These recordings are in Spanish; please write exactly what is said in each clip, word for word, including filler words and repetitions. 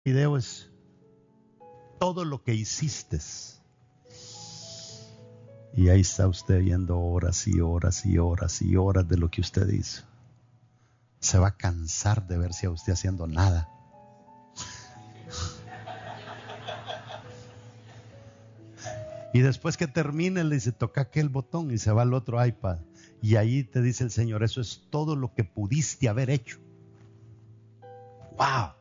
video es todo lo que hiciste. Y ahí está usted viendo horas y horas y horas y horas de lo que usted hizo. Se va a cansar de verse a usted haciendo nada. Y después que termine le dice, toca aquel botón y se va al otro iPad. Y ahí te dice el Señor, eso es todo lo que pudiste haber hecho. ¡Wow!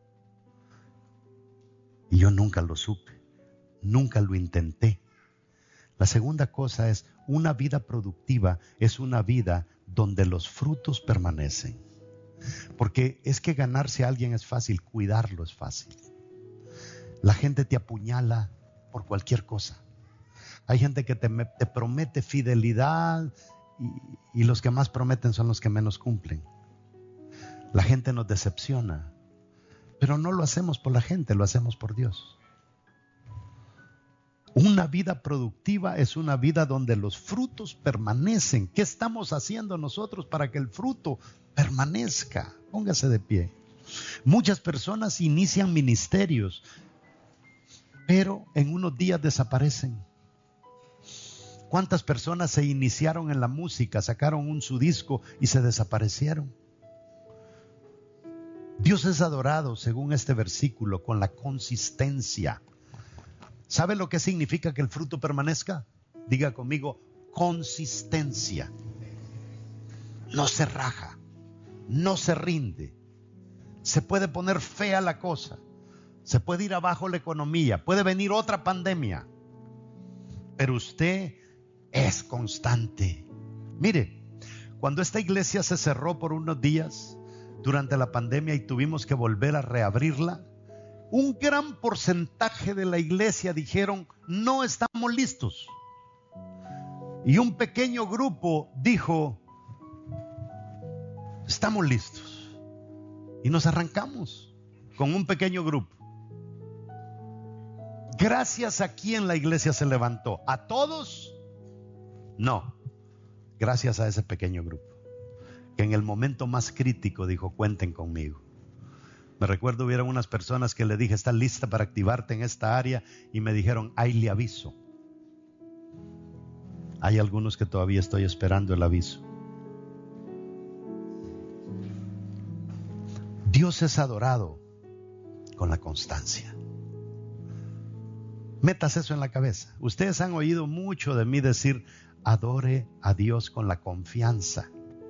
Y yo nunca lo supe, nunca lo intenté. La segunda cosa es, una vida productiva es una vida donde los frutos permanecen. Porque es que ganarse a alguien es fácil, cuidarlo es fácil. La gente te apuñala por cualquier cosa. Hay gente que te, te promete fidelidad y, y los que más prometen son los que menos cumplen. La gente nos decepciona, pero no lo hacemos por la gente, lo hacemos por Dios. Una vida productiva es una vida donde los frutos permanecen. ¿Qué estamos haciendo nosotros para que el fruto permanezca? Póngase de pie. Muchas personas inician ministerios, pero en unos días desaparecen. ¿Cuántas personas se iniciaron en la música, sacaron un su disco y se desaparecieron? Dios es adorado, según este versículo, con la consistencia. ¿Sabe lo que significa que el fruto permanezca? Diga conmigo, consistencia. No se raja, no se rinde. Se puede poner fea la cosa, se puede ir abajo la economía, puede venir otra pandemia, pero usted es constante. Mire, cuando esta iglesia se cerró por unos días durante la pandemia y tuvimos que volver a reabrirla, un gran porcentaje de la iglesia dijeron, no estamos listos. Y un pequeño grupo dijo, estamos listos. Y nos arrancamos con un pequeño grupo. Gracias a quién la iglesia se levantó. ¿A todos? No. Gracias a ese pequeño grupo, que en el momento más crítico dijo, cuenten conmigo. Me recuerdo, hubieron unas personas que le dije, ¿estás lista para activarte en esta área? Y me dijeron, ahí le aviso. Hay algunos que todavía estoy esperando el aviso. Dios es adorado con la constancia. Metas eso en la cabeza. Ustedes han oído mucho de mí decir, adore a Dios con la confianza.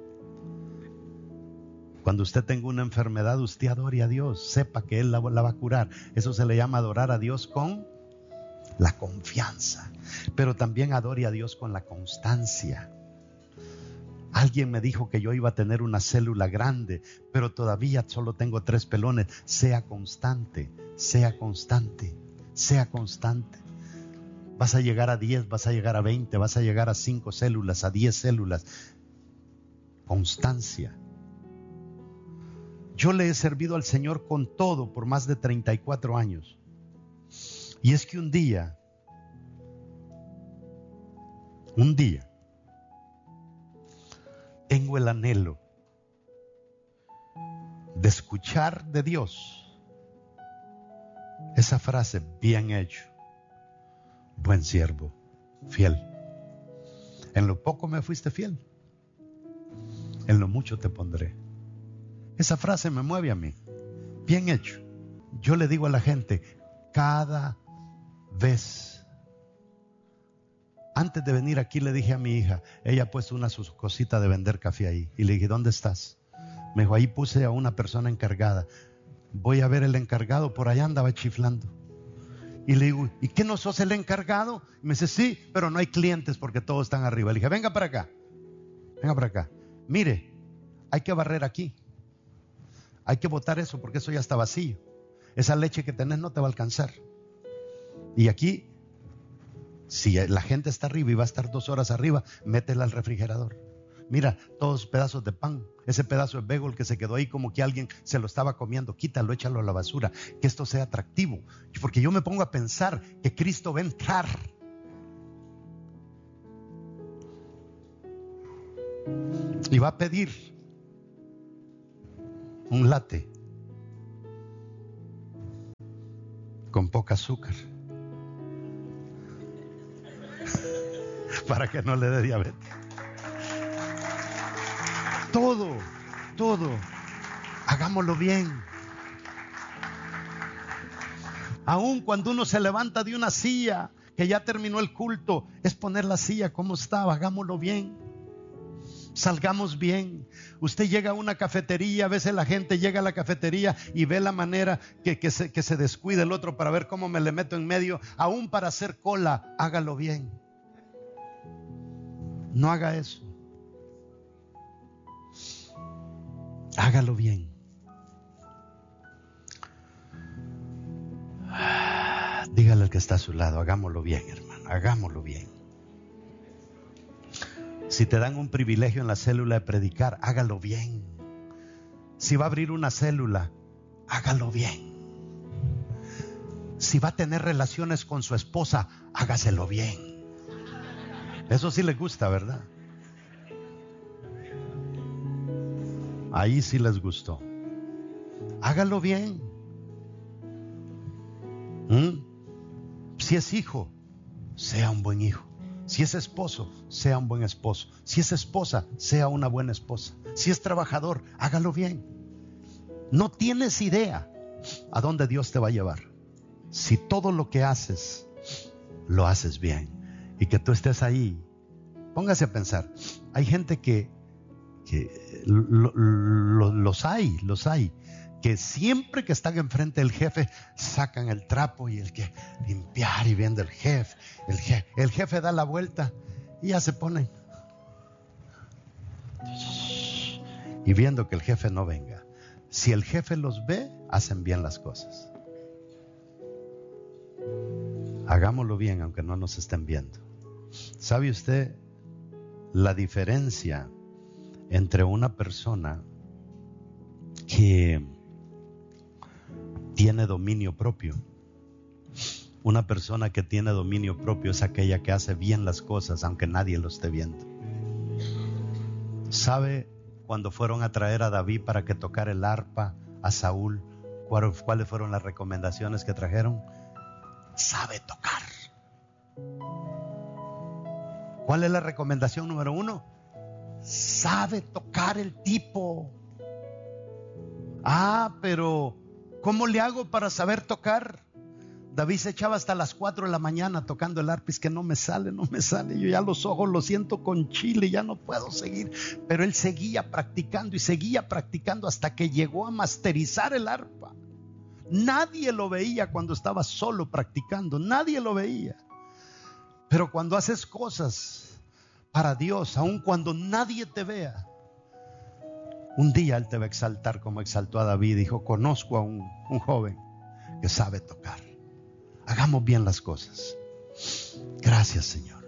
Cuando usted tenga una enfermedad, usted adore a Dios, sepa que Él la, la va a curar. Eso se le llama adorar a Dios con la confianza. Pero también adore a Dios con la constancia. Alguien me dijo que yo iba a tener una célula grande, pero todavía solo tengo tres pelones. Sea constante, sea constante, sea constante. Vas a llegar a diez, vas a llegar a veinte, vas a llegar a cinco células, a diez células. Constancia. Yo le he servido al Señor con todo por más de treinta y cuatro años. Y es que un día, un día, tengo el anhelo de escuchar de Dios esa frase, bien hecho, buen siervo, fiel. En lo poco me fuiste fiel, en lo mucho te pondré. Esa frase me mueve a mí. Bien hecho. Yo le digo a la gente, cada vez, antes de venir aquí le dije a mi hija, ella ha puesto una sus cosita de vender café ahí, y le dije, ¿dónde estás? Me dijo, ahí puse a una persona encargada. Voy a ver el encargado, por allá andaba chiflando. Y le digo, ¿y qué no sos el encargado? Y me dice, sí, pero no hay clientes porque todos están arriba. Le dije, venga para acá, venga para acá. Mire, hay que barrer aquí. Hay que botar eso porque eso ya está vacío. Esa leche que tenés no te va a alcanzar. Y aquí, si la gente está arriba y va a estar dos horas arriba, métela al refrigerador. Mira, todos pedazos de pan, ese pedazo de bagel que se quedó ahí como que alguien se lo estaba comiendo, quítalo, échalo a la basura, que esto sea atractivo. Porque yo me pongo a pensar que Cristo va a entrar. Y va a pedir un latte. con poca azúcar, para que no le dé diabetes. Todo, todo, hagámoslo bien. Aun cuando uno se levanta de una silla, que ya terminó el culto, es poner la silla como estaba, hagámoslo bien. Salgamos bien. Usted llega a una cafetería, a veces la gente llega a la cafetería y ve la manera que, que, se, que se descuida el otro para ver cómo me le meto en medio, aún para hacer cola. Hágalo bien. No haga eso. Hágalo bien. Dígale al que está a su lado, hagámoslo bien, hermano, hagámoslo bien. Si te dan un privilegio en la célula de predicar, hágalo bien. Si va a abrir una célula, hágalo bien. Si va a tener relaciones con su esposa, hágaselo bien. Eso sí le gusta, ¿verdad? Ahí sí les gustó. Hágalo bien. ¿Mm? Si es hijo, sea un buen hijo. Si es esposo, sea un buen esposo. Si es esposa, sea una buena esposa. Si es trabajador, hágalo bien. No tienes idea a dónde Dios te va a llevar si todo lo que haces lo haces bien. Y que tú estés ahí. Póngase a pensar. Hay gente que, que lo, lo, los hay, los hay, que siempre que están enfrente del jefe sacan el trapo y el que limpiar y viendo el jefe, el jefe, el jefe da la vuelta y ya se ponen y viendo que el jefe no venga. Si el jefe los ve, hacen bien las cosas. Hagámoslo bien aunque no nos estén viendo. ¿Sabe usted la diferencia entre una persona que tiene dominio propio? Una persona que tiene dominio propio es aquella que hace bien las cosas aunque nadie lo esté viendo. ¿Sabe cuando fueron a traer a David para que tocara el arpa a Saúl? ¿Cuáles fueron las recomendaciones que trajeron? Sabe tocar. ¿Cuál es la recomendación número uno? Sabe tocar el tipo. Ah, pero ¿cómo le hago para saber tocar? David se echaba hasta las cuatro de la mañana tocando el arpa. Es que no me sale, no me sale. Yo ya los ojos los siento con chile, ya no puedo seguir. Pero él seguía practicando y seguía practicando hasta que llegó a masterizar el arpa. Nadie lo veía cuando estaba solo practicando. Nadie lo veía. Pero cuando haces cosas para Dios, aun cuando nadie te vea, un día Él te va a exaltar como exaltó a David. Dijo: conozco a un, un joven que sabe tocar. Hagamos bien las cosas. Gracias, Señor.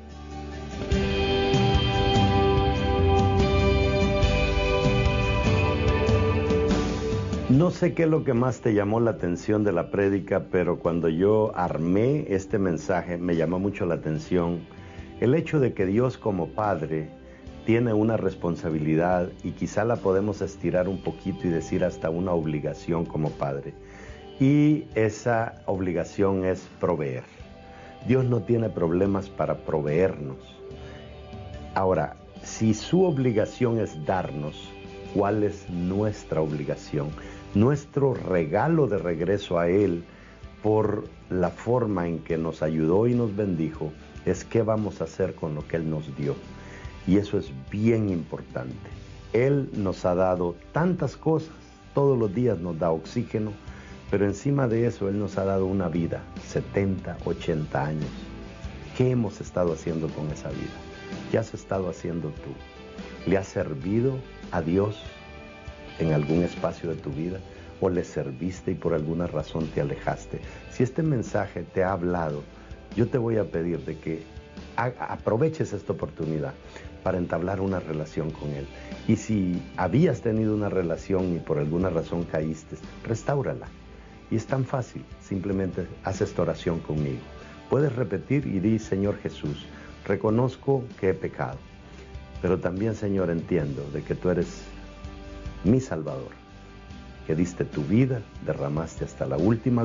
No sé qué es lo que más te llamó la atención de la prédica, pero cuando yo armé este mensaje me llamó mucho la atención el hecho de que Dios como Padre tiene una responsabilidad, y quizá la podemos estirar un poquito y decir hasta una obligación como Padre. Y esa obligación es proveer. Dios no tiene problemas para proveernos. Ahora, si su obligación es darnos, ¿cuál es nuestra obligación? Nuestro regalo de regreso a Él por la forma en que nos ayudó y nos bendijo es qué vamos a hacer con lo que Él nos dio. Y eso es bien importante. Él nos ha dado tantas cosas, todos los días nos da oxígeno, pero encima de eso Él nos ha dado una vida, setenta, ochenta años. ¿Qué hemos estado haciendo con esa vida? ¿Qué has estado haciendo tú? ¿Le has servido a Dios en algún espacio de tu vida? ¿O le serviste y por alguna razón te alejaste? Si este mensaje te ha hablado, yo te voy a pedir de que aproveches esta oportunidad para entablar una relación con Él. Y si habías tenido una relación y por alguna razón caíste, restáurala. Y es tan fácil, simplemente haz esta oración conmigo. Puedes repetir y di: Señor Jesús, reconozco que he pecado, pero también, Señor, entiendo de que tú eres mi Salvador, que diste tu vida, derramaste hasta la última